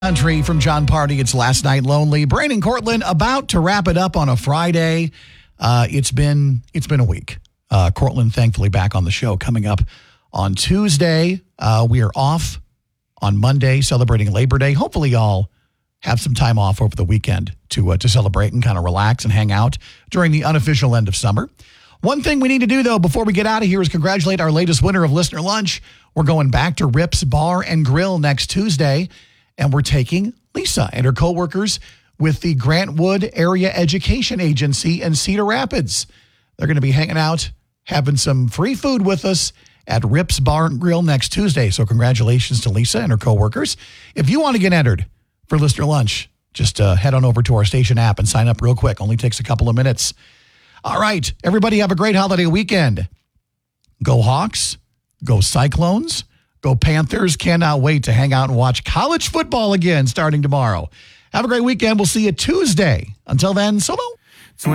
Country from John Party. It's Last Night Lonely. Brain and Cortland about to wrap it up on a Friday. It's been a week. Cortland thankfully back on the show. Coming up on Tuesday, we are off on Monday celebrating Labor Day. Hopefully y'all have some time off over the weekend to celebrate and kind of relax and hang out during the unofficial end of summer. One thing we need to do, though, before we get out of here is congratulate our latest winner of Listener Lunch. We're going back to Rips Bar and Grill next Tuesday. And we're taking Lisa and her coworkers with the Grant Wood Area Education Agency in Cedar Rapids. They're going to be hanging out, having some free food with us at Rips Bar and Grill next Tuesday. So congratulations to Lisa and her coworkers. If you want to get entered for Listener Lunch, just head on over to our station app and sign up real quick. Only takes a couple of minutes. All right, everybody have a great holiday weekend. Go Hawks, go Cyclones. Go Panthers. Cannot wait to hang out and watch college football again starting tomorrow. Have a great weekend. We'll see you Tuesday. Until then, so long.